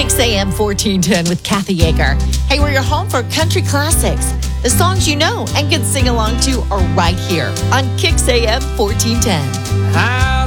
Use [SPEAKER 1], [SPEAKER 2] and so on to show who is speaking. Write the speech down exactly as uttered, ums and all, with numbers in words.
[SPEAKER 1] Kicks A M fourteen ten with Kathy Yeager. Hey, we're your home for country classics. The songs you know and can sing along to are right here on Kicks A M fourteen ten.
[SPEAKER 2] How